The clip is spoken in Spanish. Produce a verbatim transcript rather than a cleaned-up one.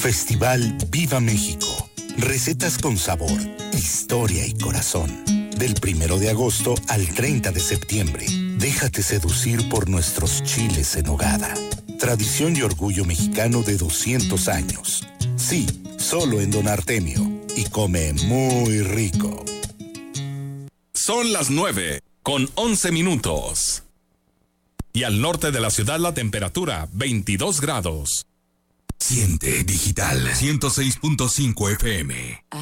Festival Viva México. Recetas con sabor, historia y corazón. Del primero de agosto al treinta de septiembre. Déjate seducir por nuestros chiles en nogada. Tradición y orgullo mexicano de doscientos años. Sí, solo en Don Artemio. Y come muy rico. Son las nueve con once minutos. Y al norte de la ciudad la temperatura veintidós grados. Siente Digital ciento seis punto cinco F M.